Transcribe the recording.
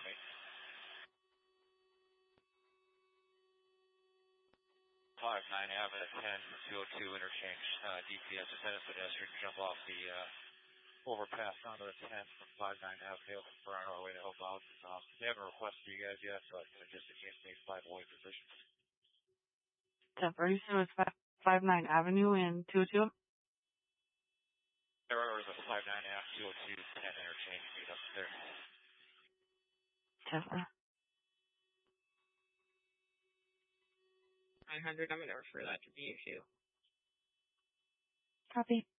me. 59 Ave at 10, 202 interchange, DPS is headed pedestrian, jump off the overpass onto the 10 from 59 Avenue. We're on our way to help out. They haven't requested you guys yet, so I just against me 5-way position. 10-4, you said it was 59 Avenue and 202? There was a 59 Ave, 202, 10 interchange, meet up there. 10-4. 900, I'm going to refer that to DHU. Copy.